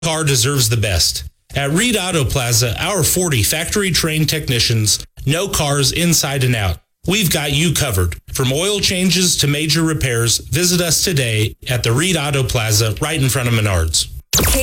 car deserves the best. At Reed Auto Plaza, our 40 factory-trained technicians know cars inside and out. We've got you covered. From oil changes to major repairs, visit us today at the Reed Auto Plaza right in front of Menards.